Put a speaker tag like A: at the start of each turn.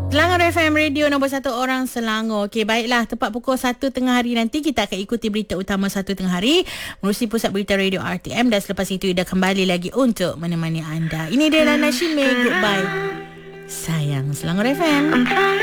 A: Selangor FM Radio nombor 1 orang Selangor. Okey, baiklah. Tepat pukul 1 tengah hari nanti kita akan ikuti berita utama 1 tengah hari menerusi Pusat Berita Radio RTM, dan selepas itu Ida kembali lagi untuk menemani anda. Ini dia Nana Shime. Goodbye. Sayang Selangor FM.